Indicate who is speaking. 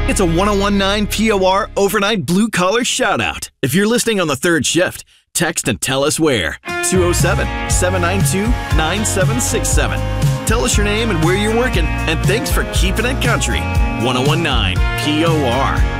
Speaker 1: It's a 1019 POR overnight blue collar shout out. If you're listening on the third shift, text and tell us where. 207-792-9767. Tell us your name and where you're working, and thanks for keeping it country. 1019 POR.